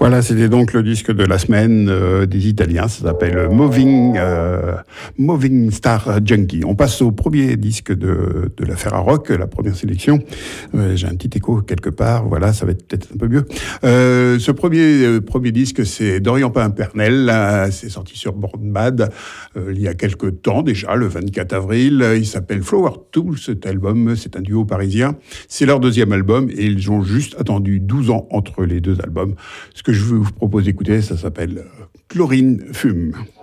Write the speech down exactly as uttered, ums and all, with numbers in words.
Voilà, c'était donc le disque de la semaine euh, des Italiens. Ça s'appelle Moving, euh, Moving Star Junkie. On passe au premier disque de, de la Ferrarock, la première sélection. Euh, j'ai un petit écho quelque part. Voilà, ça va être peut-être un peu mieux. Euh, ce premier, euh, premier disque, c'est Dorian Pimpernel. Là, c'est sorti sur Born Bad euh, il y a quelque temps déjà, le vingt-quatre avril. Il s'appelle Flower Tool, cet album. C'est un duo parisien. C'est leur deuxième album et ils ont juste attendu douze ans entre les deux albums. Ce que je veux vous proposer d'écouter, ça s'appelle Chlorine Fume.